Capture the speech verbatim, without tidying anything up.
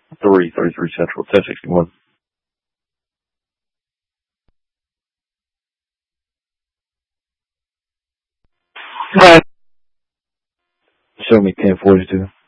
three thirty-three Central, ten sixty-one. Show me ten forty-two.